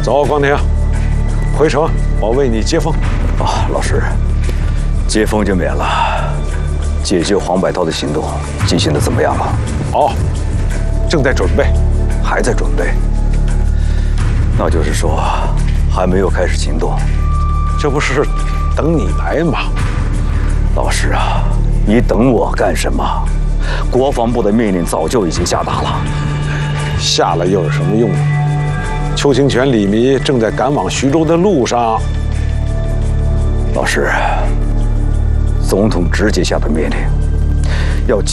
走，光庭，回城，我为你接风。 啊，老师，接风就免了。解救黄百韬的行动进行的怎么样了？ 哦，正在准备， 还在准备。那就是说，还没有开始行动。 这不是等你来吗？ 老师啊，你等我干什么？国防部的命令早就已经下达了。 下了又有什么用？邱清泉、李弥正在赶往徐州的路上。 老师，总统直接下的命令，